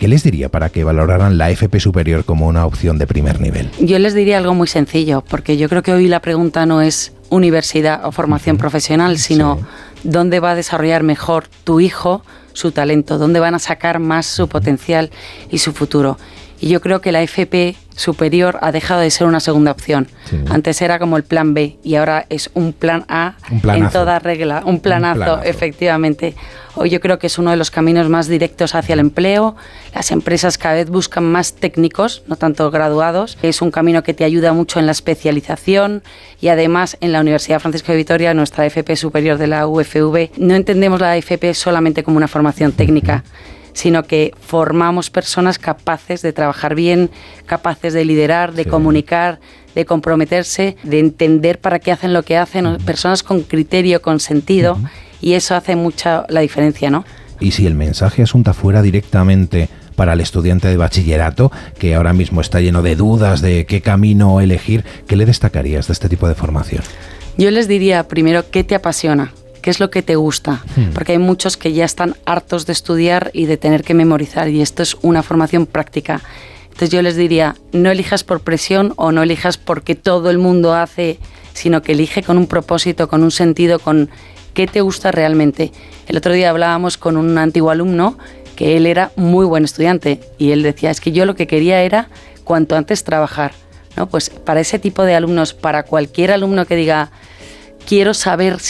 ¿qué les diría para que valoraran la FP superior como una opción de primer nivel? Yo les diría algo muy sencillo, porque yo creo que hoy la pregunta no es universidad o formación profesional, sino dónde va a desarrollar mejor tu hijo su talento, dónde van a sacar más su potencial y su futuro. Y yo creo que la FP superior ha dejado de ser una segunda opción. Sí. Antes era como el plan B y ahora es un plan A en toda regla, un planazo, efectivamente. Hoy yo creo que es uno de los caminos más directos hacia el empleo. Las empresas cada vez buscan más técnicos, no tanto graduados. Es un camino que te ayuda mucho en la especialización y además en la Universidad Francisco de Vitoria, nuestra FP superior de la UFV, no entendemos la FP solamente como una formación técnica, sino que formamos personas capaces de trabajar bien, capaces de liderar, de comunicar, de comprometerse, de entender para qué hacen lo que hacen, personas con criterio, con sentido, y eso hace mucha la diferencia, ¿no? Y si el mensaje asunta fuera directamente para el estudiante de bachillerato, que ahora mismo está lleno de dudas de qué camino elegir, ¿qué le destacarías de este tipo de formación? Yo les diría primero, ¿qué te apasiona? ¿Qué es lo que te gusta? Porque hay muchos que ya están hartos de estudiar y de tener que memorizar, y esto es una formación práctica. Entonces yo les diría, no elijas por presión o no elijas porque todo el mundo hace, sino que elige con un propósito, con un sentido, con qué te gusta realmente. El otro día hablábamos con un antiguo alumno que él era muy buen estudiante y él decía, es que yo lo que quería era cuanto antes trabajar, ¿no? Pues para ese tipo de alumnos, para cualquier alumno que diga, quiero saber